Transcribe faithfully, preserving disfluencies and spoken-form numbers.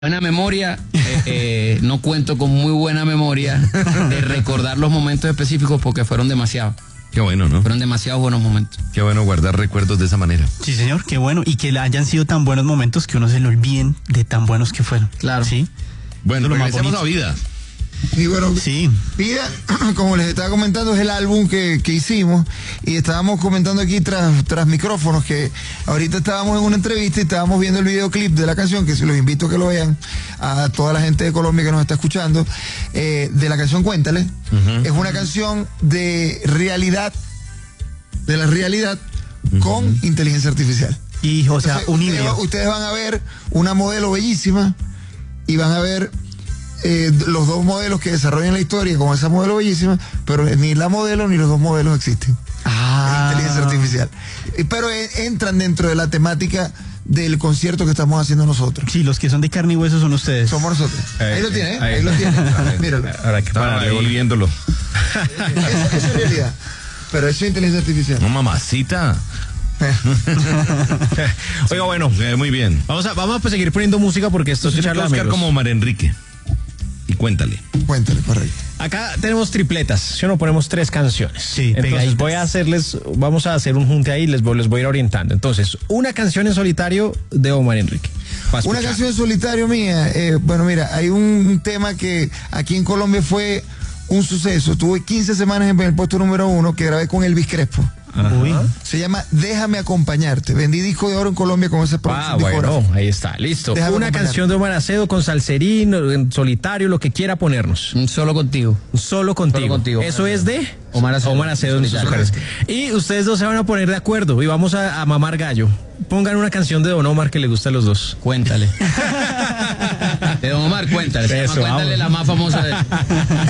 Buena memoria, eh, eh, no cuento con muy buena memoria de recordar los momentos específicos porque fueron demasiados. Qué bueno, ¿no? Fueron demasiados buenos momentos. Qué bueno guardar recuerdos de esa manera. Sí, señor, qué bueno. Y que hayan sido tan buenos momentos que uno se le olviden de tan buenos que fueron. Claro. Sí. Bueno, Lo más regresemos bonito. a Vida. Y bueno, Sí. Vida, como les estaba comentando, es el álbum que, que hicimos y estábamos comentando aquí tras, tras micrófonos que ahorita estábamos en una entrevista y estábamos viendo el videoclip de la canción, que si los invito a que lo vean, a toda la gente de Colombia que nos está escuchando, eh, de la canción Cuéntale. Uh-huh. Es una canción de realidad, de la realidad uh-huh. con inteligencia artificial. Y, o sea, Entonces, un ustedes, híbrido. ustedes van a ver una modelo bellísima y van a ver Eh, los dos modelos que desarrollan la historia con esa modelo bellísima, pero ni la modelo ni los dos modelos existen. Ah. Es inteligencia artificial. Eh, Pero eh, entran dentro de la temática del concierto que estamos haciendo nosotros. Sí, los que son de carne y hueso son ustedes. Somos nosotros. Eh, ahí lo tiene, ¿eh? ahí. Ahí lo tiene. Míralo. Ahora que estaba devolviéndolo. Eso, eso es realidad. Pero eso es inteligencia artificial. No, mamacita. Oiga, bueno, Eh, muy bien. vamos a, vamos a pues, seguir poniendo música porque esto es Tiene que charla de buscar amigos. como Mar Enrique. Y cuéntale. Cuéntale, correcto. Acá tenemos tripletas, si no ponemos tres canciones. Sí, entonces pegaditas. voy a hacerles, vamos a hacer un junte ahí y les voy, les voy a ir orientando. Entonces, una canción en solitario de Omar Enrique. Pa' Una escuchar. canción en solitario mía, eh, bueno, mira, hay un tema que aquí en Colombia fue un suceso. Tuve quince semanas en el puesto número uno que grabé con Elvis Crespo. Uy. Se llama Déjame Acompañarte. Vendí disco de oro en Colombia con esa Ah, producción bueno, discográfica. ahí está, listo. Déjame Una acompañar. canción de Omar Acedo con salserín, en solitario, lo que quiera ponernos. Solo contigo. Solo contigo. Solo contigo. Eso es de Omar Acedo. Omar Acedo en sus Solitario. hogares. Y ustedes dos se van a poner de acuerdo y vamos a, a mamar gallo. Pongan una canción de Don Omar que le gusta a los dos. Cuéntale. De Don Omar, cuéntale. Se llama Eso, Cuéntale, vamos. la más famosa de